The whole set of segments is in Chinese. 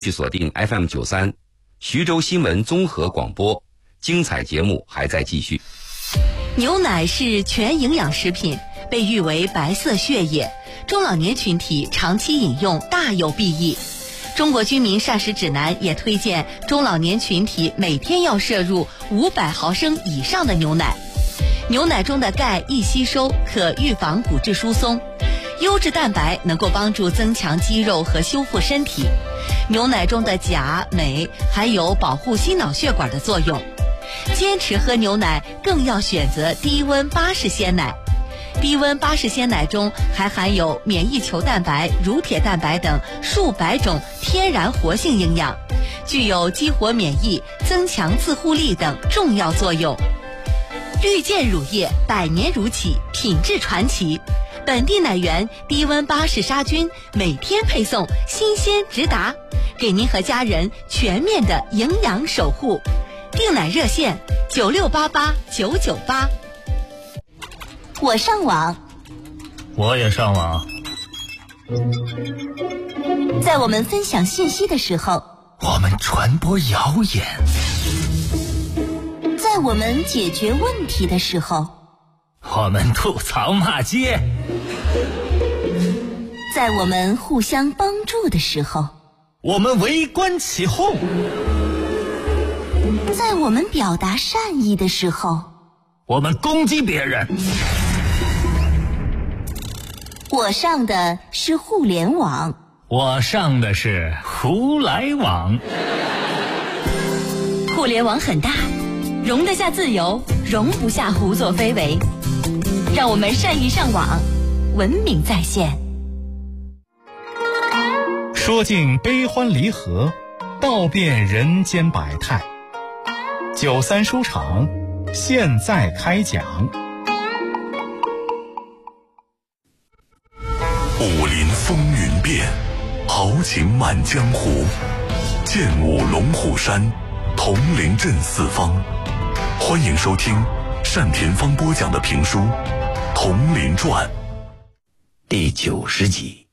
续锁定 FM93 徐州新闻综合广播，精彩节目还在继续。 牛奶是全营养食品，被誉为白色血液，中老年群体长期饮用大有裨益。中国居民膳食指南也推荐中老年群体每天要摄入500毫升以上的牛奶。牛奶中的钙易吸收，可预防骨质疏松；优质蛋白能够帮助增强肌肉和修复身体。牛奶中的钾、镁还有保护心脑血管的作用。坚持喝牛奶更要选择低温巴氏鲜奶。低温巴氏鲜奶中还含有免疫球蛋白、乳铁蛋白等数百种天然活性营养，具有激活免疫、增强自护力等重要作用。绿箭乳业100年如起，品质传奇。本地奶源低温巴氏杀菌，每天配送，新鲜直达，给您和家人全面的营养守护。订奶热线96889988。我上网， 我也上网。 在我们分享信息的时候， 我们传播谣言； 在我们解决问题的时候， 我们吐槽骂街； 在我们互相帮助的时候， 我们围观起哄； 在我们表达善意的时候， 我们攻击别人。 我上的是互联网， 我上的是胡来网。 互联网很大，容得下自由，容不下胡作非为。让我们善于上网，文明在线。 说尽悲欢离合，道遍人间百态。93书场现在开讲。 武林风云变，豪情满江湖。剑舞龙虎山，铜陵镇四方。欢迎收听单田芳播讲的评书《铜陵传》 第90集。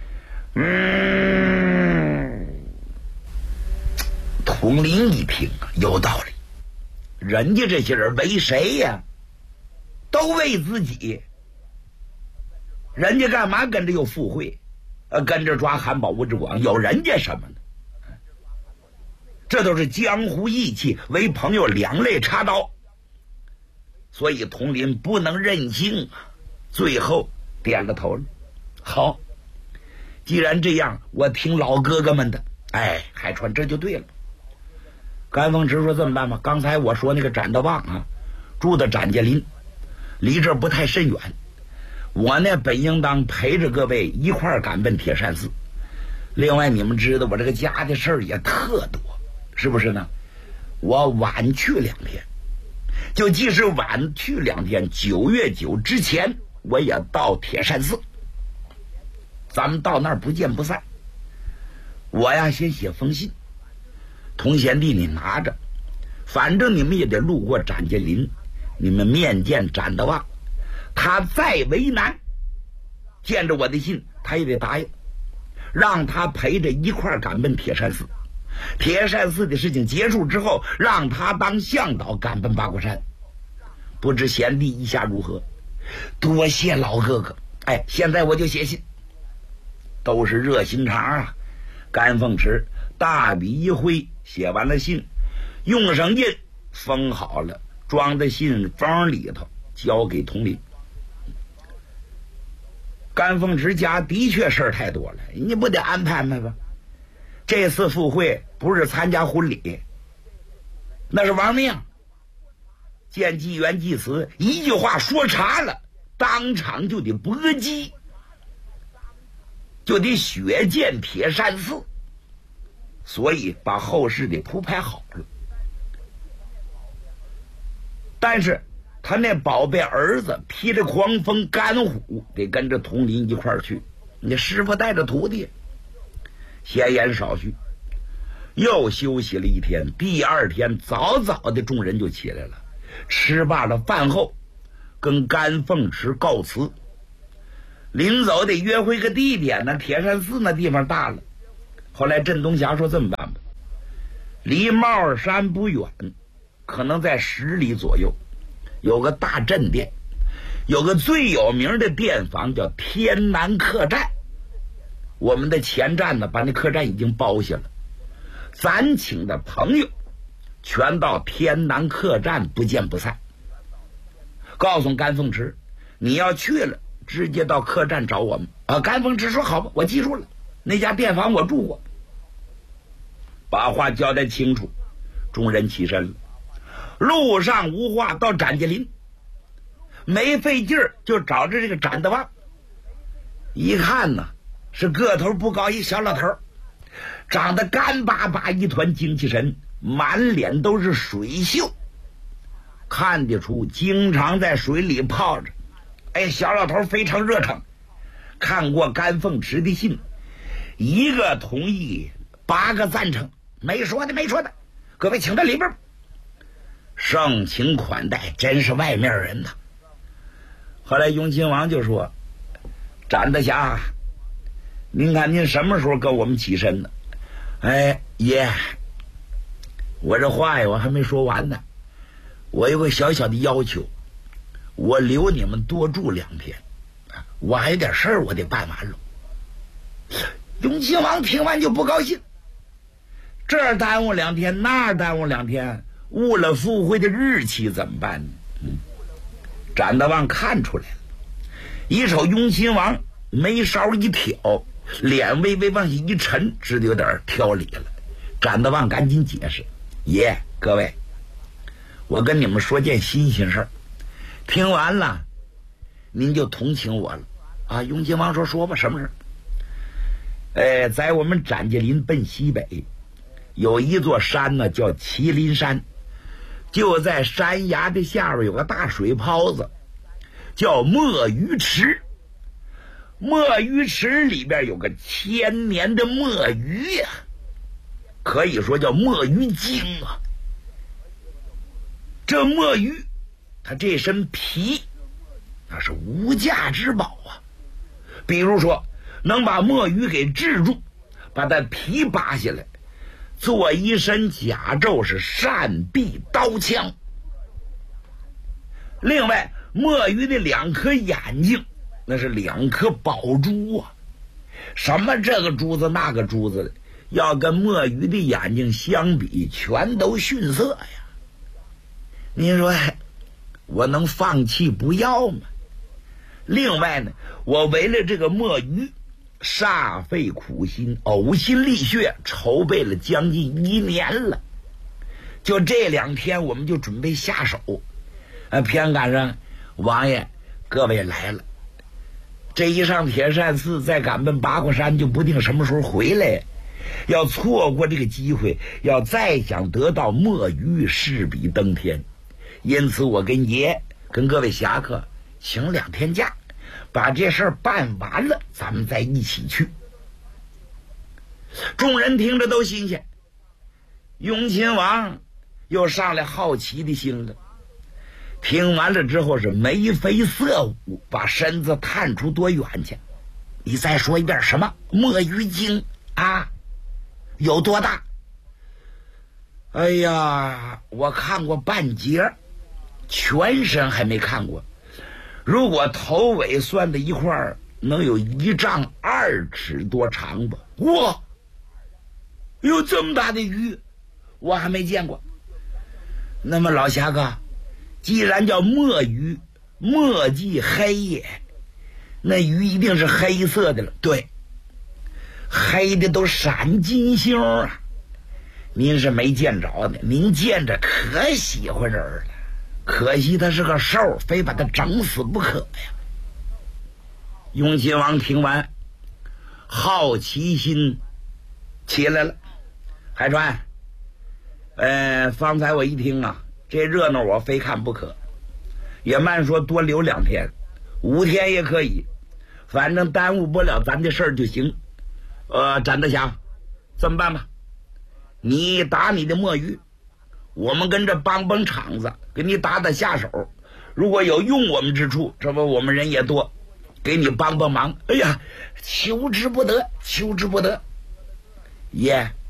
铜陵一听有道理，人家这些人为谁呀？都为自己。人家干嘛跟着又附会，跟着抓韩宝、吴志广，有人家什么呢？这都是江湖义气，为朋友两肋插刀。所以铜陵不能任性，最后点了头了。好，既然这样，我听老哥哥们的。海川这就对了。甘凤池说这么办吧，刚才我说那个展德旺啊，住的展家林，离这儿不太甚远。我呢本应当陪着各位一块儿赶奔铁山寺。另外你们知道我这个家的事儿也特多，是不是呢？我晚去2天，就即使晚去2天，9月9之前我也到铁山寺。咱们到那儿不见不散。我呀先写封信，同贤弟你拿着，反正你们也得路过展家林，你们面见展德旺。他再为难，见着我的信他也得答应，让他陪着一块儿赶奔铁山寺。铁山寺的事情结束之后，让他当向导赶奔八卦山。不知贤弟意下如何？多谢老哥哥。现在我就写信。都是热心肠啊。甘凤池大笔一挥，写完了信，用上印，封好了，装在信封里头，交给铜陵。甘凤池家的确事儿太多了，你不得安排吗？这次赴会不是参加婚礼，那是亡命。见纪元祭祠，一句话说差了，当场就得搏击，就得血溅铁山寺，所以把后事得铺排好了。但是他那宝贝儿子披着狂风甘虎得跟着铜陵一块儿去，你师傅带着徒弟。闲言少叙，又休息了1天。第2天早早的众人就起来了，吃罢了饭后，跟甘凤池告辞。临走得约会个地点呢，铁山寺那地方大了， 后来镇东霞说这么办吧，离帽儿山不远，可能在10里左右，有个大镇店，有个最有名的店房叫天南客栈。我们的前站呢，把那客栈已经包下了，咱请的朋友全到天南客栈不见不散。告诉甘凤池，你要去了直接到客栈找我们啊。甘凤池说好吧，我记住了，那家店房我住过。把话交代清楚，众人起身了。路上无话到展家林，没费劲儿就找着这个展德旺。一看呢，是个头不高一小老头，长得干巴巴一团精气神，满脸都是水锈，看得出经常在水里泡着。哎，小老头非常热诚，看过甘凤池的信，1个同意8个赞成，没说的，各位请到里边。盛情款待，真是外面人呐。后来雍亲王就说，展德霞，您看您什么时候跟我们起身呢？哎，爷，我这话呀我还没说完呢，我有个小小的要求，我留你们多住2天，我还有点事儿我得办完了。雍亲王听完就不高兴，这儿耽误2天，那儿耽误2天，误了赴会的日期怎么办呢？展德旺看出来了，一瞅雍亲王眉梢一挑，脸微微往下一沉，知道有点挑理了。展德旺赶紧解释，爷，各位，我跟你们说件新鲜事儿，听完了您就同情我了啊。雍亲王说，说吧，什么事？在我们展家林奔西北有一座山呢，叫麒麟山，就在山崖的下边有个大水泡子，叫墨鱼池。墨鱼池里边有个1000年的墨鱼呀，可以说叫墨鱼精啊。这墨鱼它这身皮那是无价之宝啊，比如说能把墨鱼给制住，把它皮扒下来，做一身甲胄，是善避刀枪。另外墨鱼的2颗眼睛那是2颗宝珠啊，什么这个珠子那个珠子的，要跟墨鱼的眼睛相比全都逊色呀。您说我能放弃不要吗？另外呢，我为了这个墨鱼煞费苦心，呕心沥血，筹备了将近1年了。就这2天我们就准备下手，偏赶上王爷各位来了，这一上铁扇寺再赶奔八卦山，就不定什么时候回来。要错过这个机会，要再想得到墨鱼，势比登天。因此我跟爷跟各位侠客请2天假，把这事儿办完了咱们再一起去。众人听着都新鲜，雍亲王又上来好奇的心了。听完了之后是眉飞色舞，把身子探出多远去。你再说一遍，什么墨鱼精啊？有多大？哎呀，我看过半截，全身还没看过。如果头尾算在一块儿，能有1丈2尺多长吧。哇，有这么大的鱼我还没见过。那么老侠客，既然叫墨鱼，墨迹黑也，那鱼一定是黑色的了。对，黑的都闪金星啊。您是没见着呢，您见着可喜欢人了，可惜他是个兽，非把他整死不可呀。雍亲王听完，好奇心起来了。海川，方才我一听啊，这热闹我非看不可，也慢说多留2天，5天也可以，反正耽误不了咱的事儿就行。展德祥，这么办吧，你打你的墨鱼，我们跟着帮场子，给你打下手。如果有用我们之处，这不我们人也多，给你帮忙。哎呀，求之不得，求之不得。 爷。